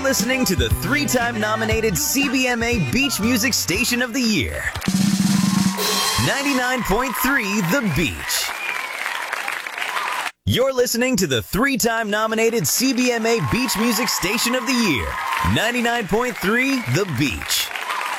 listening to the 3-time nominated CBMA Beach Music Station of the Year. 99.3 The Beach. You're listening to the 3-time nominated CBMA Beach Music Station of the Year. 99.3 The Beach.